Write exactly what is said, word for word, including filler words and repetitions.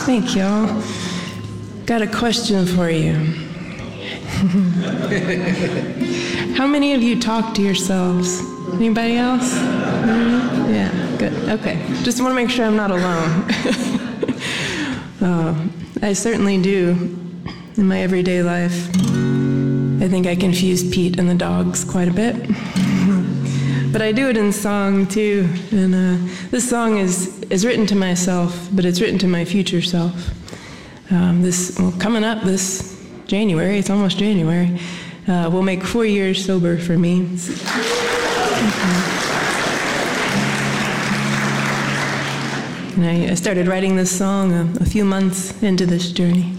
Thank you. Got a question for you. How many of you talk to yourselves? Anybody else? Mm-hmm. Yeah, good. Okay. Just want to make sure I'm not alone. uh, I certainly do in my everyday life. I think I confuse Pete and the dogs quite a bit. But I do it in song, too. And uh, this song is, is written to myself, but it's written to my future self. Um, this, well, coming up this January, it's almost January, uh, will make four years sober for me. And I, I started writing this song a, a few months into this journey.